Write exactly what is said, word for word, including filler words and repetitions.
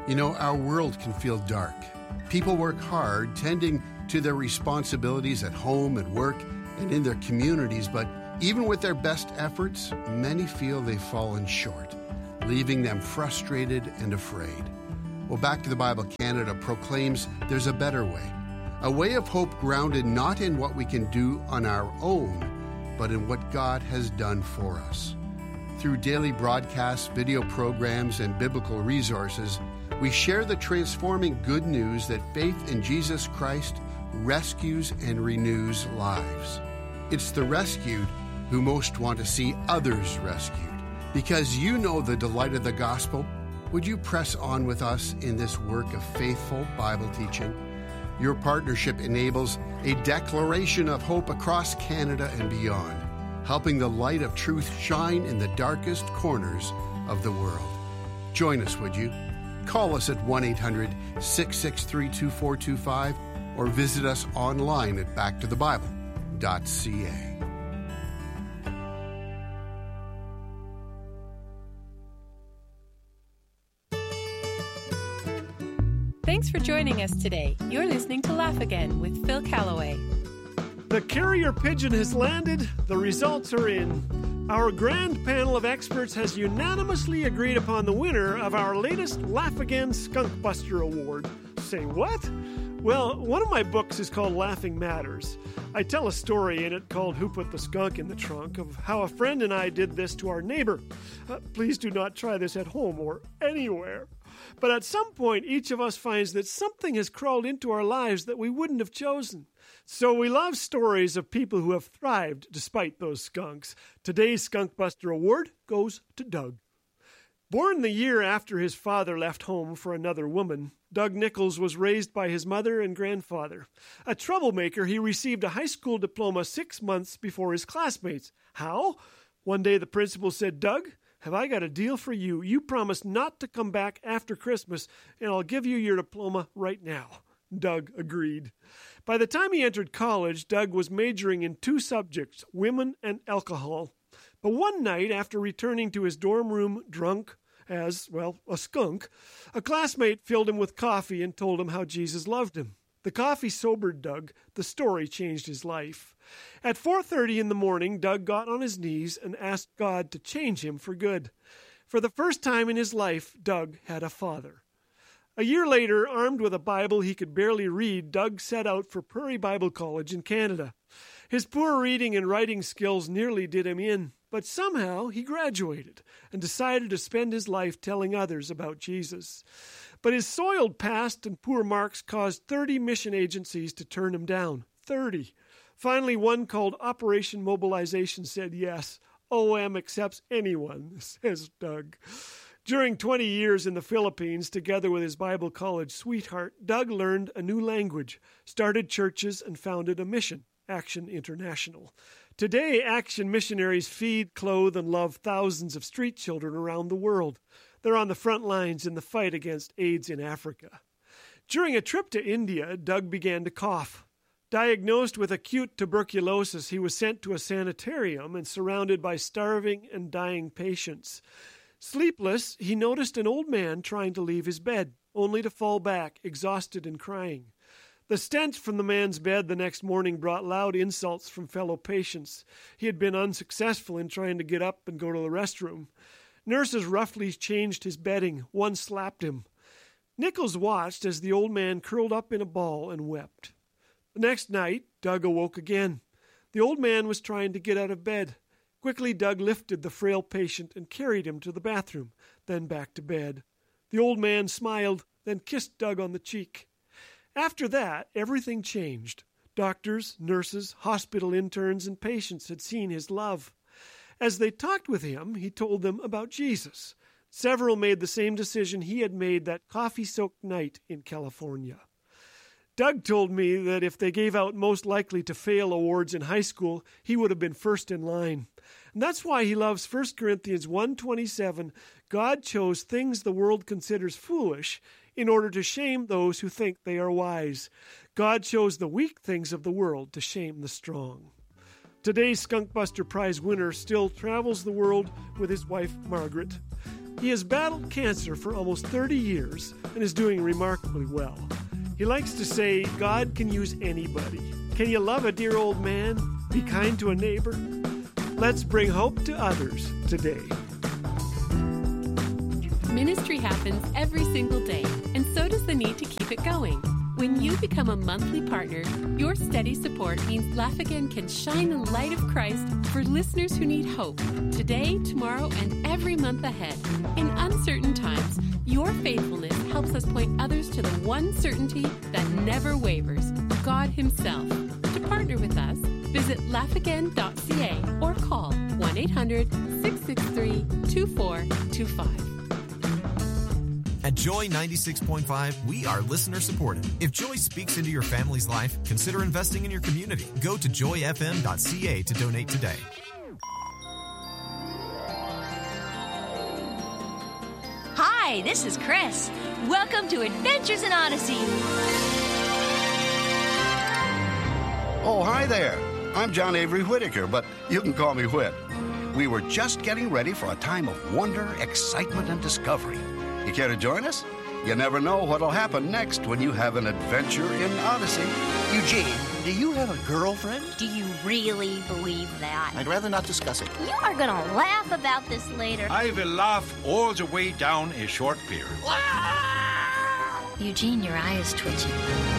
You know, our world can feel dark. People work hard, tending to their responsibilities at home and work and in their communities, but even with their best efforts, many feel they've fallen short, leaving them frustrated and afraid. Well, Back to the Bible Canada proclaims there's a better way, a way of hope grounded not in what we can do on our own, but in what God has done for us. Through daily broadcasts, video programs, and biblical resources, we share the transforming good news that faith in Jesus Christ rescues and renews lives. It's the rescued who most want to see others rescued. Because you know the delight of the gospel, would you press on with us in this work of faithful Bible teaching? Your partnership enables a declaration of hope across Canada and beyond, helping the light of truth shine in the darkest corners of the world. Join us, would you? Call us at one eight hundred, six six three, two four two five or visit us online at back to the bible dot c a. Thanks for joining us today. You're listening to Laugh Again with Phil Callaway. The carrier pigeon has landed. The results are in. Our grand panel of experts has unanimously agreed upon the winner of our latest Laugh Again Skunk Buster Award. Say what? Well, one of my books is called Laughing Matters. I tell a story in it called Who Put the Skunk in the Trunk of how a friend and I did this to our neighbor. Uh, please do not try this at home or anywhere. But at some point, each of us finds that something has crawled into our lives that we wouldn't have chosen. So we love stories of people who have thrived despite those skunks. Today's Skunk Buster Award goes to Doug. Born the year after his father left home for another woman, Doug Nichols was raised by his mother and grandfather. A troublemaker, he received a high school diploma six months before his classmates. How? One day the principal said, "Doug, have I got a deal for you. You promise not to come back after Christmas, and I'll give you your diploma right now." Doug agreed. By the time he entered college, Doug was majoring in two subjects, women and alcohol. But one night, after returning to his dorm room drunk as, well, a skunk, a classmate filled him with coffee and told him how Jesus loved him. The coffee sobered Doug. The story changed his life. At four thirty in the morning, Doug got on his knees and asked God to change him for good. For the first time in his life, Doug had a father. A year later, armed with a Bible he could barely read, Doug set out for Prairie Bible College in Canada. His poor reading and writing skills nearly did him in, but somehow he graduated and decided to spend his life telling others about Jesus. But his soiled past and poor marks caused thirty mission agencies to turn him down. thirty. Finally, one called Operation Mobilization said yes. O M accepts anyone, says Doug. During twenty years in the Philippines, together with his Bible college sweetheart, Doug learned a new language, started churches, and founded a mission, Action International. Today, Action missionaries feed, clothe, and love thousands of street children around the world. They're on the front lines in the fight against AIDS in Africa. During a trip to India, Doug began to cough. Diagnosed with acute tuberculosis, he was sent to a sanitarium and surrounded by starving and dying patients. Sleepless, he noticed an old man trying to leave his bed, only to fall back, exhausted and crying. The stench from the man's bed the next morning brought loud insults from fellow patients. He had been unsuccessful in trying to get up and go to the restroom. Nurses roughly changed his bedding. One slapped him. Nichols watched as the old man curled up in a ball and wept. The next night, Doug awoke again. The old man was trying to get out of bed. Quickly, Doug lifted the frail patient and carried him to the bathroom, then back to bed. The old man smiled, then kissed Doug on the cheek. After that, everything changed. Doctors, nurses, hospital interns, and patients had seen his love. As they talked with him, he told them about Jesus. Several made the same decision he had made that coffee-soaked night in California. Doug told me that if they gave out most likely to fail awards in high school, he would have been first in line. And that's why he loves First Corinthians one twenty-seven. God chose things the world considers foolish in order to shame those who think they are wise. God chose the weak things of the world to shame the strong. Today's Skunk Buster Prize winner still travels the world with his wife, Margaret. He has battled cancer for almost thirty years and is doing remarkably well. He likes to say, God can use anybody. Can you love a dear old man? Be kind to a neighbor? Let's bring hope to others today. Ministry happens every single day, and so does the need to keep it going. When you become a monthly partner, your steady support means Laugh Again can shine the light of Christ for listeners who need hope today, tomorrow, and every month ahead. In uncertain times, your faithfulness helps us point others to the one certainty that never wavers, God Himself. To partner with us, visit laugh again dot c a or call one eight hundred, six six three, two four two five. At Joy ninety-six point five, we are listener supported. If Joy speaks into your family's life, consider investing in your community. Go to joy f m dot c a to donate today. Hi, this is Chris. Welcome to Adventures in Odyssey. Oh, hi there. I'm John Avery Whitaker, but you can call me Whit. We were just getting ready for a time of wonder, excitement, and discovery. You care to join us? You never know what'll happen next when you have an adventure in Odyssey. Eugene, do you have a girlfriend? Do you really believe that? I'd rather not discuss it. You are going to laugh about this later. I will laugh all the way down a short period. Eugene, your eye is twitching.